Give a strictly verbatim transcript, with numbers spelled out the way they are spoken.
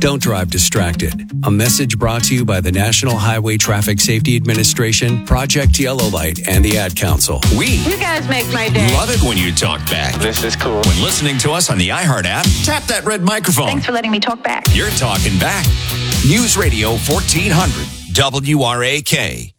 Don't drive distracted. A message brought to you by the National Highway Traffic Safety Administration, Project Yellow Light, and the Ad Council. We You guys make my day. love it when you talk back. This is cool. When listening to us on the iHeart app, tap that red microphone. Thanks for letting me talk back. You're talking back. News Radio fourteen hundred W R A K.